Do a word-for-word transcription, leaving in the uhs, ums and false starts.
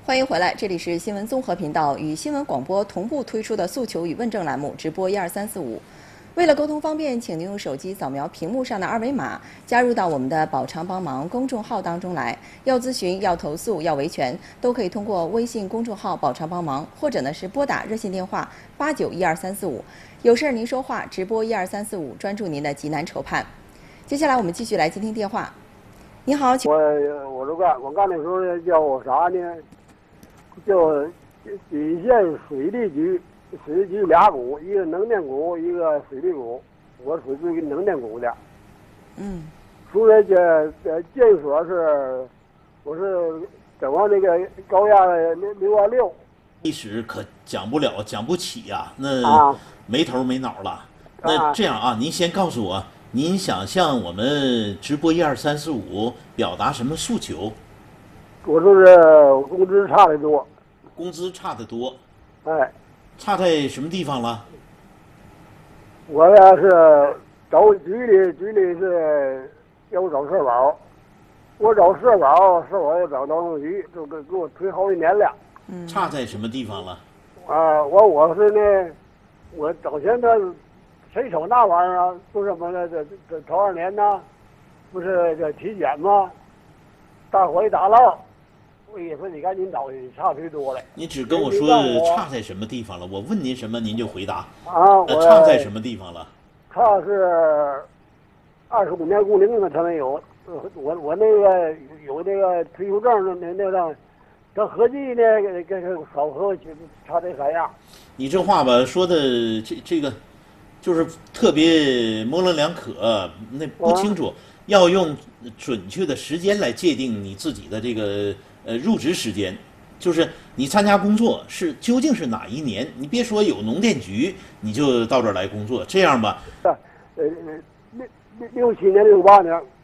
欢迎回来，这里是新闻综合频道与新闻广播同步推出的诉求与问政栏目直播一二三四五。为了沟通方便，请您用手机扫描屏幕上的二维码，加入到我们的“保常帮忙”公众号当中来。要咨询、要投诉、要维权，都可以通过微信公众号“保常帮忙”，或者呢是拨打热线电话八九一二三四五。有事儿您说话，直播一二三四五，专注您的急难愁盼。接下来我们继续来接听电话。你好，请。 我我这干我干的时候叫啥呢？叫蓟县水利局，水利局俩股，一个能电股，一个水利股。我属于能电股的。 嗯。 除了这呃建所是，我是整完那个高压六六万六。 历史可讲不了，讲不起呀、啊，那啊没头没脑了。那这样啊，您先告诉我，您想向我们直播一二三四五表达什么诉求？ 我说是工资差得多， 工资差得多， 哎， 差在什么地方了？ 我呀是找局里，局里是要我找社保，我找社保，社保又找劳动局，就给给我推好几年了。 嗯， 差在什么地方了？ 啊，我我是呢，我找钱他，谁瞅那玩意儿啊？不是什么呢？这这头二年呢，不是这体检吗？大伙一打捞。我也说你赶紧找去，差忒多了。 你只跟我说差在什么地方了，我问您什么您就回答。 啊，我差在什么地方了？ 差是二十五年工龄的他没有，我我那个有那个退休证那那个，这合计呢给给少合差这三样。 你这话吧说的这这个，就是特别模棱两可，那不清楚，要用准确的时间来界定你自己的这个。呃，入职时间，就是你参加工作是究竟是哪一年？你别说有农电局，你就到这儿来工作，这样吧。 呃，六六六七年、六八年。